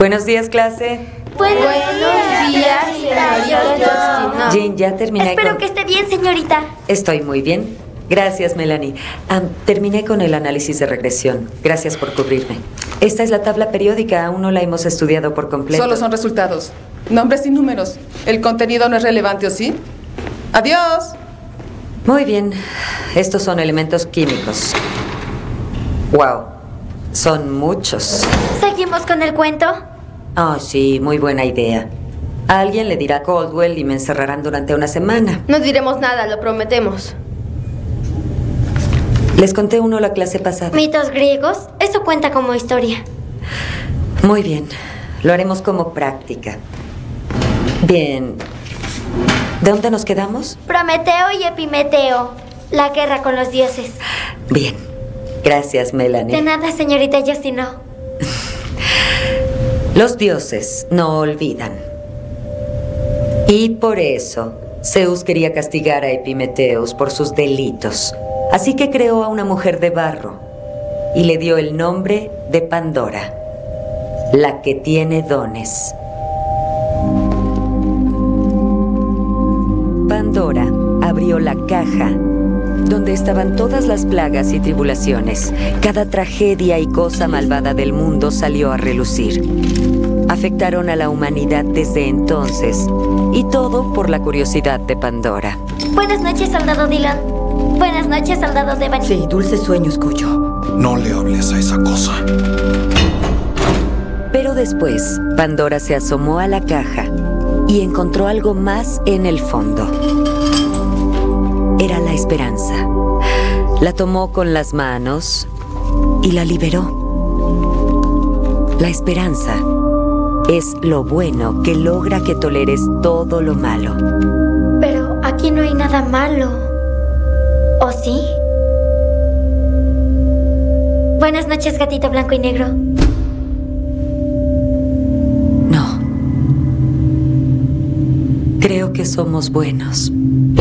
Buenos días, clase. Buenos días, señorita Justina. Jean, ya terminé. Espero que esté bien, señorita. Estoy muy bien. Gracias, Melanie. Terminé con el análisis de regresión. Gracias por cubrirme. Esta es la tabla periódica. Aún no la hemos estudiado por completo. Solo son resultados. Nombres y números. El contenido no es relevante, ¿o sí? ¡Adiós! Muy bien. Estos son elementos químicos. Wow. Son muchos. ¿Seguimos con el cuento? Oh, sí. Muy buena idea. A alguien le dirá Caldwell y me encerrarán durante una semana. No diremos nada, lo prometemos. Les conté uno la clase pasada. ¿Mitos griegos? Eso cuenta como historia. Muy bien. Lo haremos como práctica. Bien. ¿De dónde nos quedamos? Prometeo y Epimeteo. La guerra con los dioses. Bien. Gracias, Melanie. De nada, señorita Justino. Los dioses no olvidan. Y por eso, Zeus quería castigar a Epimetheus por sus delitos. Así que creó a una mujer de barro y le dio el nombre de Pandora, la que tiene dones. Pandora abrió la caja donde estaban todas las plagas y tribulaciones. Cada tragedia y cosa malvada del mundo salió a relucir. Afectaron a la humanidad desde entonces, y todo por la curiosidad de Pandora. Buenas noches, soldado Dillon. Buenas noches, soldado Devani. Sí, dulces sueños, Cuyo. No le hables a esa cosa. Pero después, Pandora se asomó a la caja y encontró algo más en el fondo. Era la esperanza. La tomó con las manos y la liberó. La esperanza es lo bueno que logra que toleres todo lo malo. Pero aquí no hay nada malo. ¿O sí? Buenas noches, gatito blanco y negro. No. Creo que somos buenos.